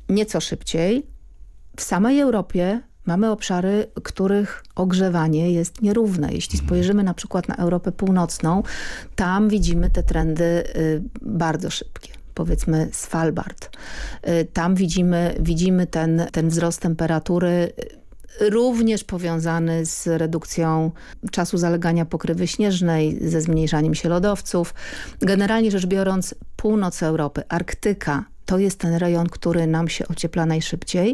nieco szybciej. W samej Europie mamy obszary, których ogrzewanie jest nierówne. Jeśli spojrzymy na przykład na Europę Północną, tam widzimy te trendy bardzo szybkie. Powiedzmy Svalbard. Tam widzimy ten wzrost temperatury również powiązany z redukcją czasu zalegania pokrywy śnieżnej, ze zmniejszaniem się lodowców. Generalnie rzecz biorąc, północ Europy, Arktyka, to jest ten rejon, który nam się ociepla najszybciej.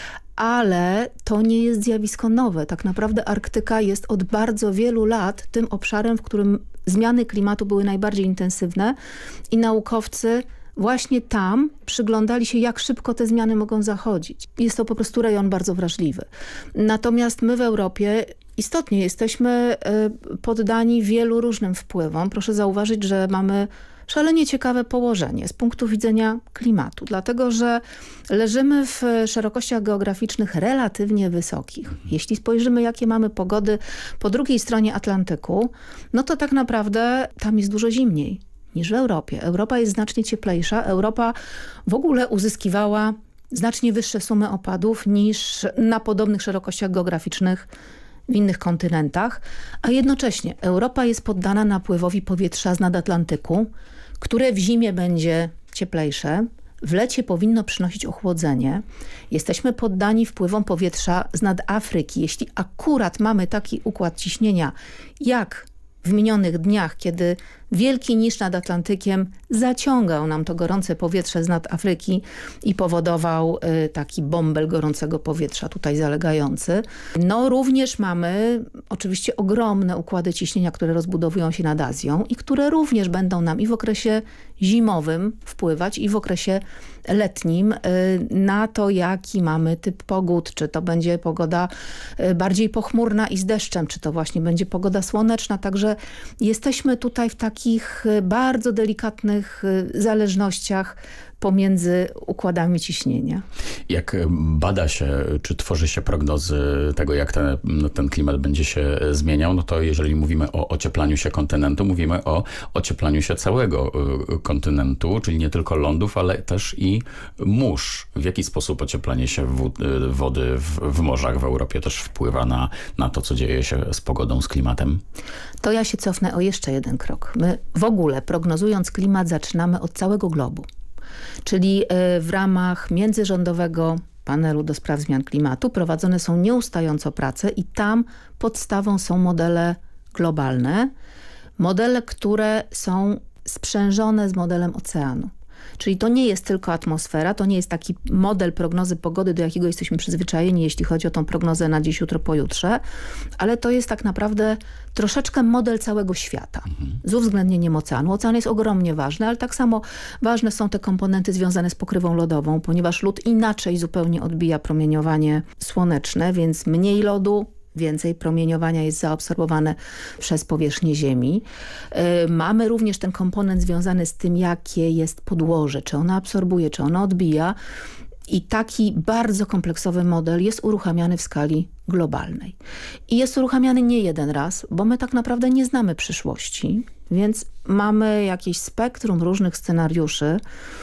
Ale to nie jest zjawisko nowe. Tak naprawdę Arktyka jest od bardzo wielu lat tym obszarem, w którym zmiany klimatu były najbardziej intensywne i naukowcy właśnie tam przyglądali się, jak szybko te zmiany mogą zachodzić. Jest to po prostu rejon bardzo wrażliwy. Natomiast my w Europie istotnie jesteśmy poddani wielu różnym wpływom. Proszę zauważyć, że mamy szalenie ciekawe położenie z punktu widzenia klimatu, dlatego że leżymy w szerokościach geograficznych relatywnie wysokich. Jeśli spojrzymy, jakie mamy pogody po drugiej stronie Atlantyku, no to tak naprawdę tam jest dużo zimniej niż w Europie. Europa jest znacznie cieplejsza. Europa w ogóle uzyskiwała znacznie wyższe sumy opadów niż na podobnych szerokościach geograficznych w innych kontynentach, a jednocześnie Europa jest poddana napływowi powietrza z nadatlantyku, które w zimie będzie cieplejsze, w lecie powinno przynosić ochłodzenie. Jesteśmy poddani wpływom powietrza z nad Afryki. Jeśli akurat mamy taki układ ciśnienia jak w minionych dniach, kiedy wielki niż nad Atlantykiem zaciągał nam to gorące powietrze z nad Afryki i powodował taki bąbel gorącego powietrza tutaj zalegający. No również mamy oczywiście ogromne układy ciśnienia, które rozbudowują się nad Azją i które również będą nam i w okresie zimowym wpływać i w okresie letnim na to, jaki mamy typ pogód. Czy to będzie pogoda bardziej pochmurna i z deszczem, czy to właśnie będzie pogoda słoneczna. Także jesteśmy tutaj w takich bardzo delikatnych zależnościach pomiędzy układami ciśnienia. Jak bada się, czy tworzy się prognozy tego, jak ten klimat będzie się zmieniał, no to jeżeli mówimy o ocieplaniu się kontynentu, mówimy o ocieplaniu się całego kontynentu, czyli nie tylko lądów, ale też i mórz. W jaki sposób ocieplanie się wody w morzach w Europie też wpływa na to, co dzieje się z pogodą, z klimatem? To ja się cofnę o jeszcze jeden krok. My w ogóle prognozując klimat zaczynamy od całego globu. Czyli w ramach międzyrządowego panelu do spraw zmian klimatu prowadzone są nieustająco prace i tam podstawą są modele globalne. Modele, które są sprzężone z modelem oceanu. Czyli to nie jest tylko atmosfera, to nie jest taki model prognozy pogody, do jakiego jesteśmy przyzwyczajeni, jeśli chodzi o tą prognozę na dziś, jutro, pojutrze, ale to jest tak naprawdę troszeczkę model całego świata z uwzględnieniem oceanu. Ocean jest ogromnie ważny, ale tak samo ważne są te komponenty związane z pokrywą lodową, ponieważ lód inaczej zupełnie odbija promieniowanie słoneczne, więc mniej lodu, więcej promieniowania jest zaabsorbowane przez powierzchnię Ziemi. Mamy również ten komponent związany z tym, jakie jest podłoże, czy ono absorbuje, czy ono odbija. I taki bardzo kompleksowy model jest uruchamiany w skali globalnej. I jest uruchamiany nie jeden raz, bo my tak naprawdę nie znamy przyszłości, więc mamy jakieś spektrum różnych scenariuszy,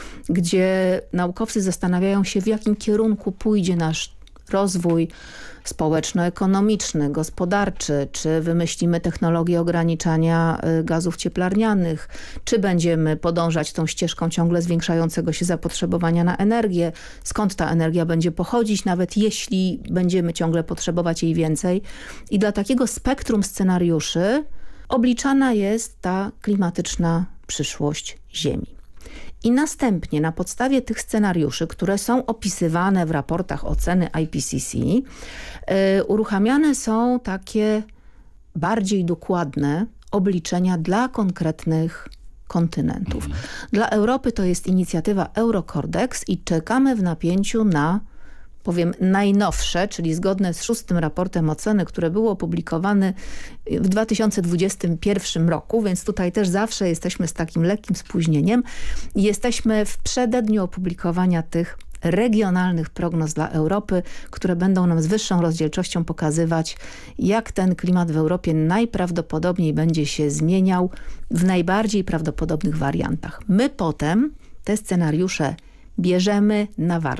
gdzie naukowcy zastanawiają się, w jakim kierunku pójdzie nasz rozwój społeczno-ekonomiczny, gospodarczy, czy wymyślimy technologię ograniczania gazów cieplarnianych, czy będziemy podążać tą ścieżką ciągle zwiększającego się zapotrzebowania na energię, skąd ta energia będzie pochodzić, nawet jeśli będziemy ciągle potrzebować jej więcej. I dla takiego spektrum scenariuszy obliczana jest ta klimatyczna przyszłość Ziemi. I następnie na podstawie tych scenariuszy, które są opisywane w raportach oceny IPCC, uruchamiane są takie bardziej dokładne obliczenia dla konkretnych kontynentów. Dla Europy to jest inicjatywa Eurocordex i czekamy w napięciu na, powiem, najnowsze, czyli zgodne z 6. raportem oceny, które było opublikowane w 2021 roku, więc tutaj też zawsze jesteśmy z takim lekkim spóźnieniem. Jesteśmy w przededniu opublikowania tych regionalnych prognoz dla Europy, które będą nam z wyższą rozdzielczością pokazywać, jak ten klimat w Europie najprawdopodobniej będzie się zmieniał w najbardziej prawdopodobnych wariantach. My potem te scenariusze bierzemy na warsztat.